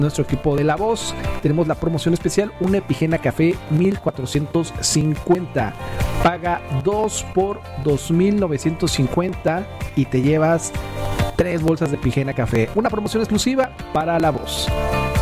nuestro equipo de La Voz. Tenemos la promoción especial, un Epigena Café 1450. Paga 2 por 2,950 y te llevas 3 bolsas de Epigena Café. Una promoción exclusiva para La Voz.